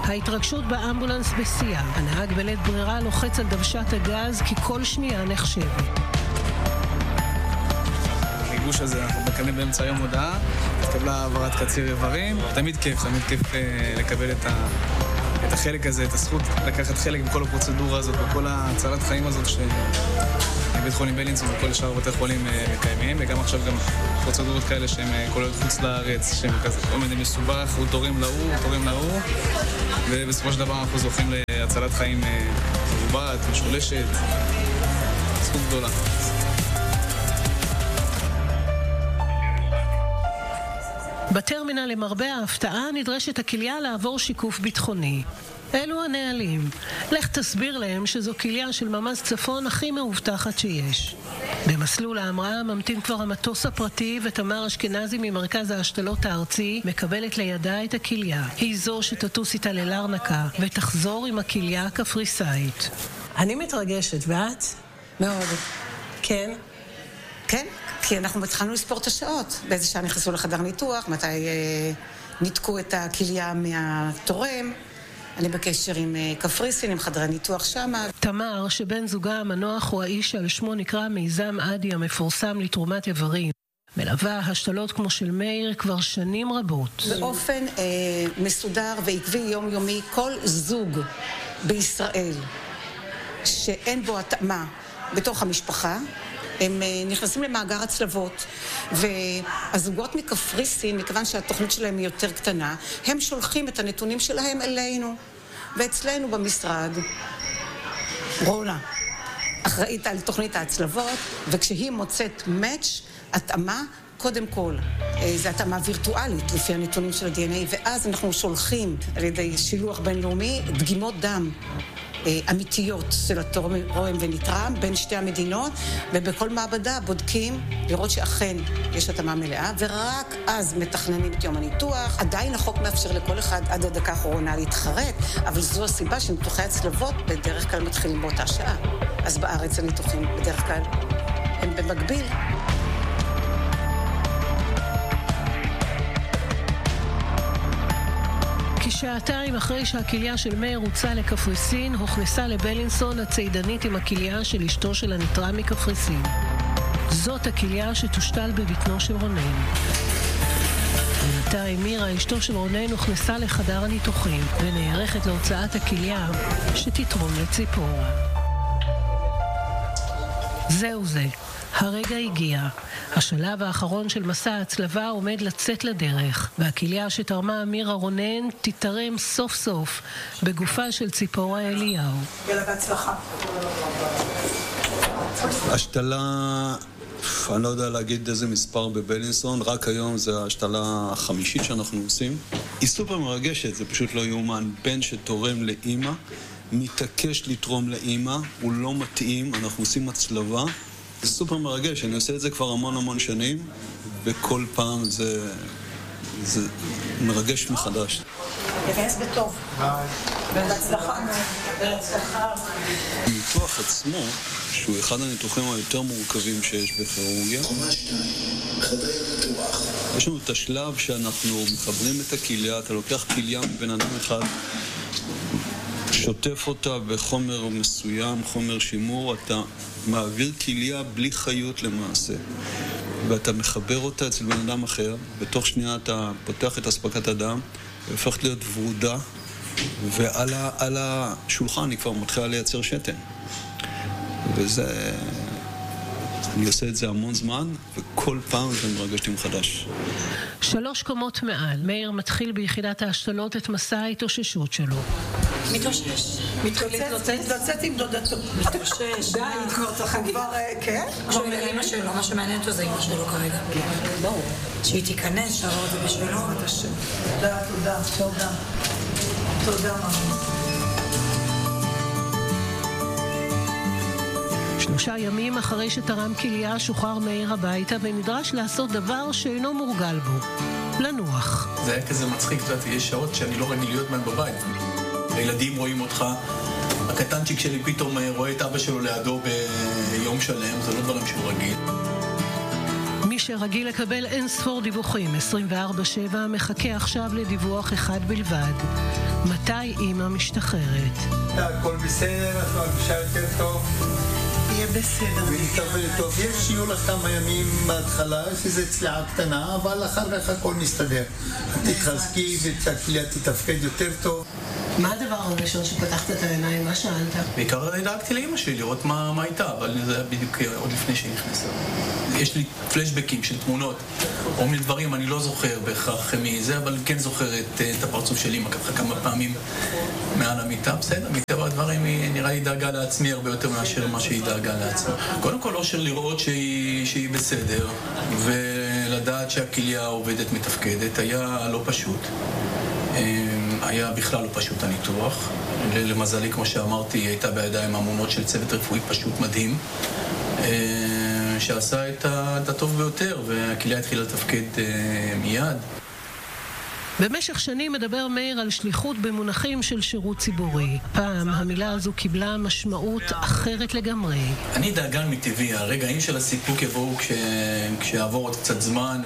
ההתרגשות באמבולנס בשיאה. הנהג בלית ברירה לוחץ על דוושת הגז כי כל שנייה נחשבת. הריגוש הזה, אנחנו מקבלים באמצע היום הודעה, התקבלה העברת קציר איברים. תמיד כיף לקבל את החלק הזה, את הזכות לקחת חלק בכל הפרוצדורה הזאת, בכל הצלת חיים הזאת שבית חולים בילינסון וכל שאר בתי חולים מקיימים, וגם עכשיו גם פרוצדורות כאלה שהן כולל חוץ לארץ, שהן כזה כל מיני מסובך, הוא תורם להוא, ובסופו של דבר אנחנו זוכים להצלת חיים מרובת, משולשת, זכות גדולה. בטרמינל למרבה ההפתעה נדרשת הכליה לעבור שיקוף ביטחוני. אלו הנהלים. לך תסביר להם שזו כליה של ממ"ז צפון הכי מאובטחת שיש. במסלול ההמראה ממתין כבר המטוס הפרטי, ותמר אשכנזי ממרכז ההשתלות הארצי מקבלת לידה את הכליה. היא זו שתטוס איתה ללרנקה ותחזור עם הכליה הקפריסאית. אני מתרגשת, ואת? מאוד. כן? כן, כי אנחנו התחלנו לספור את השעות. באיזה שעה נכנסו לחדר ניתוח, מתי ניתקו את הכליה מהתורם. אני בקשר עם קפריסין, עם חדרי ניתוח שמה. תמר, שבן זוגה המנוח הוא האיש שעל שמו נקרא מיזם עדי המפורסם לתרומת איברים, מלווה השתלות כמו של מאיר כבר שנים רבות. באופן מסודר ועקבי יומיומי, כל זוג בישראל שאין בו התאמה בתוך המשפחה, הם נכנסים למאגר הצלבות, והזוגות מקפריסין, מכיוון שהתוכנית שלהם היא יותר קטנה, הם שולחים את הנתונים שלהם אלינו. ואצלנו במשרד, רונה, אחראית על תוכנית ההצלבות, וכשהיא מוצאת מאץ', התאמה, קודם כל, זה התאמה וירטואלית לפי הנתונים של ה-DNA, ואז אנחנו שולחים על ידי שילוח בינלאומי דגימות דם אמיתיות של התורם ונתרם בין שתי המדינות, ובכל מעבדה בודקים לראות שאכן יש התאמה מלאה, ורק אז מתכננים את יום הניתוח. עדיין החוק מאפשר לכל אחד עד הדקה האחרונה להתחרט, אבל זו הסיבה שניתוחי הצלבות בדרך כלל מתחילים באותה שעה. אז בארץ הניתוחים בדרך כלל הם במקביל. כשעתיים אחרי שהכליה של מאיר הוצאה לקפריסין, הוכנסה לבלינסון הציידנית עם הכליה של אשתו של הנתרם מקפריסין. זאת הכליה שתושתל בבטנו של רונן. בינתיים מירה, אשתו של רונן, הוכנסה לחדר הניתוחים ונערכת להוצאת הכליה שתתרום לציפור. זהו זה. הרגע הגיע. השלב האחרון של מסע ההצלבה עומד לצאת לדרך, והכליה שתרמה מירה רונן תתרם סוף סוף בגופה של ציפורה אליהו. יאללה, בהצלחה. השתלה, אני לא יודע להגיד איזה מספר בבלינסון, רק היום זה ההשתלה החמישית שאנחנו עושים. היא סופר מרגשת, זה פשוט לא יאומן. בן שתורם לאמא, מתעקש לתרום לאמא, הוא לא מתאים, אנחנו עושים הצלבה. זה סופר מרגש, אני עושה את זה כבר המון שנים, וכל פעם זה מרגש מחדש. יבאס בטוב. בהצלחה. הניתוח עצמו, שהוא אחד הניתוחים היותר מורכבים שיש בכירורגיה, יש לנו את השלב שאנחנו מחברים את הכליה, אתה לוקח כליה מבן אדם אחד, שוטף אותה בחומר מסוים, חומר שימור, אתה מעביר כליה בלי חיות למעשה, ואתה מחבר אותה אצל בן אדם אחר, בתוך שנייה אתה פותח את אספקת הדם, והופכת להיות ורודה, ועל השולחן היא כבר מתחילה לייצר שתן. וזה... אני עושה את זה המון זמן, וכל פעם זה מרגשתי מחדש. 3 קומות מעל, מאיר מתחיל ביחידת ההשתלות את מסע ההתאוששות שלו. מתאושש. מתלוצץ עם דודתו. מתאושש. די, כבר צריך להגיד. כן? כבר מאמא שלו, מה שמעניין אותו זה אמא שלו כרגע. ברור. שהיא תיכנס, שעבור את זה בשבילו. תודה. ממש. 3 ימים אחרי שתרם כליה שוחרר מאיר הביתה ונדרש לעשות דבר שאינו מורגל בו, לנוח. זה היה כזה מצחיק, יש שעות שאני לא רגיל להיות בבית. הילדים רואים אותך, הקטנצ'יק שלי פתאום רואה את אבא שלו לידו ביום שלם, זה לא דברים שהוא רגיל. שרגיל לקבל אין ספור דיווחים 24/7 מחכה עכשיו לדיווח אחד בלבד. מתי אמא משתחררת? הכל בסדר, את מרגישה יותר טוב? יהיה בסדר. ונתקבל טוב. יש שיהיו לך כמה ימים בהתחלה, שזה צלעה קטנה, אבל אחר כך הכל מסתדר. תתחזקי והכליה תתפקד יותר טוב. מה הדבר הראשון שפתחת את העיניים? מה שאלת? בעיקר דאגתי לאמא שלי לראות מה הייתה, אבל זה היה בדיוק עוד לפני שהיא נכנסה. יש לי פלשבקים של תמונות, או מדברים, אני לא זוכר בהכרח מזה, אבל כן זוכר את הפרצוף של אמא ככה כמה פעמים מעל המיטה. בסדר, מטבע הדברים היא נראה לי דאגה לעצמי הרבה יותר מאשר מה שהיא דאגה לעצמי. קודם כל אושר לראות שהיא בסדר, ולדעת שהכליה עובדת מתפקדת, היה לא פשוט. היה בכלל לא פשוט הניתוח. למזלי, כמו שאמרתי, היא הייתה בידיים אמונות של צוות רפואי פשוט מדהים, שעשה את הטוב ביותר, והכליה התחילה לתפקד מיד. במשך שנים מדבר מאיר על שליחות במונחים של שירות ציבורי. פעם המילה הזו קיבלה משמעות אחרת לגמרי. אני דאגן מטבעי, הרגעים של הסיפוק יבואו כשיעבור עוד קצת זמן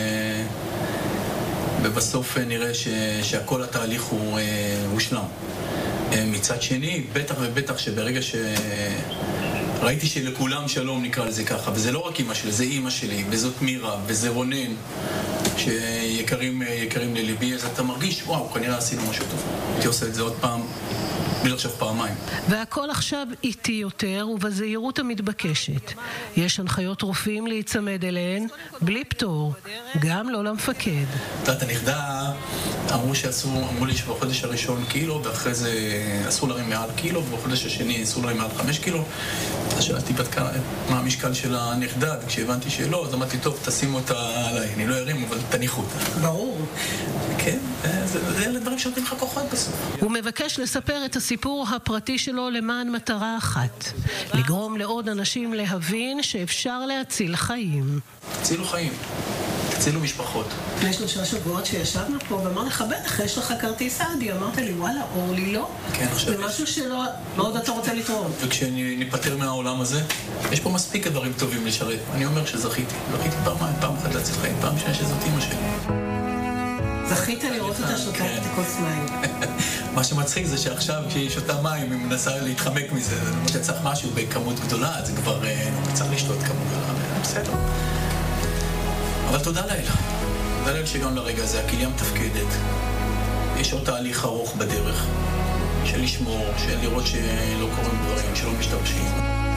ובסוף נראה שהכל התהליך הוא הושלם. מצד שני, בטח ובטח שברגע ראיתי שלכולם שלום, נקרא לזה ככה, וזה לא רק אמא שלי, זה אמא שלי, וזאת מירה, וזה רונן, שיקרים לליבי, אז אתה מרגיש, וואו, כנראה עשינו משהו טוב. הייתי עושה את זה עוד פעם, בלי לחשוב פעמיים. והכל עכשיו איטי יותר ובזהירות המתבקשת. יש הנחיות רופאים להיצמד אליהן, בלי פטור, גם לא למפקד. את הנכדה, אמרו לי שבחודש הראשון קילו, ואחרי זה אסור להרים מעל קילו, ובחודש השני אסור להרים מעל 5 קילו. אז שאלתי בת מה המשקל של הנכדה, וכשהבנתי שלא, אז אמרתי, טוב, תשימו אותה עליי. אני לא ארים, אבל תניחו אותה. ברור. כן, זה דברים שנותנים לך כוחות בסוף. הוא מבקש לספר את הסיפור הפרטי שלו למען מטרה אחת, לגרום לעוד אנשים להבין שאפשר להציל חיים. תצילו חיים, תצילו משפחות. לפני 3 שבועות שישבנו פה ואמר לך, בטח, יש לך כרטיס אדי, אמרת לי, וואלה, אורלי לא. כן, עכשיו זה משהו שלא, מאוד אתה רוצה לתרום. וכשניפטר מהעולם הזה, יש פה מספיק דברים טובים לשרת. אני אומר שזכיתי פעם אחת להציל חיים, פעם שנייה שזאת אמא שלי. זכית לראות אותה שותה את הכוס מים. מה שמצחיק זה שעכשיו כשהיא שותה מים היא מנסה להתחמק מזה. זה אומר שצריך משהו בכמות גדולה, אז זה כבר צריך לשתות כמות גדולה. בסדר. אבל תודה לאל. תודה לאל שגם לרגע הזה הכליה מתפקדת. יש עוד תהליך ארוך בדרך של לשמור, של לראות שלא קורים דברים, שלא משתבשים.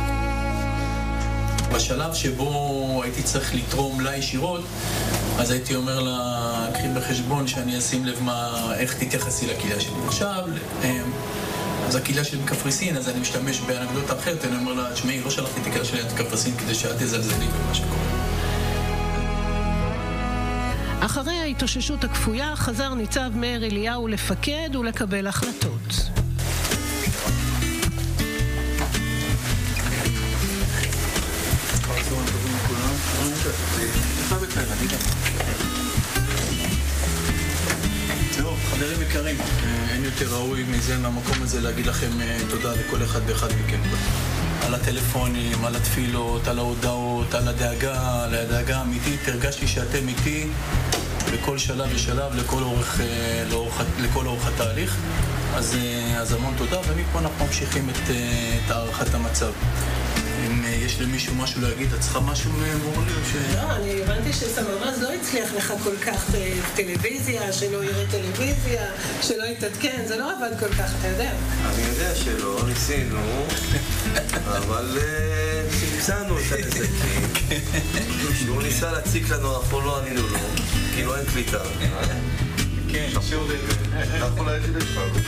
בשלב שבו הייתי צריך לתרום לה ישירות, אז הייתי אומר לה, קחי בחשבון שאני אשים לב איך תתייחסי לכליה שלי. עכשיו, אז הכליה שלי בקפריסין, אז אני משתמש באנקדוטה אחרת, אני אומר לה, תשמעי, לא שלחתי את הכליה שלי בקפריסין כדי שאת תזלזלי במה שקורה. אחרי ההתאוששות הכפויה, חזר ניצב מאיר אליהו לפקד ולקבל החלטות. טוב, חברים יקרים, אין יותר ראוי מזה מהמקום הזה להגיד לכם תודה לכל אחד ואחד מכם. על הטלפונים, על התפילות, על ההודעות, על הדאגה, על הדאגה האמיתית. הרגשתי שאתם איתי בכל שלב ושלב, לכל אורך התהליך. אז המון תודה, ומפה אנחנו ממשיכים את הערכת המצב. אם יש למישהו משהו להגיד, את צריכה משהו מורלי או ש... לא, אני הבנתי שסממז לא הצליח לך כל כך בטלוויזיה, שלא יראה טלוויזיה, שלא יתעדכן, זה לא עבד כל כך, אתה יודע. אני יודע שלא, ניסינו, אבל חיפשנו את הנזקים. שהוא ניסה להציק לנו, אנחנו לא ענינו לו, כי לא אין קליטה. כן, שוב. אנחנו לא הייתי לשפר.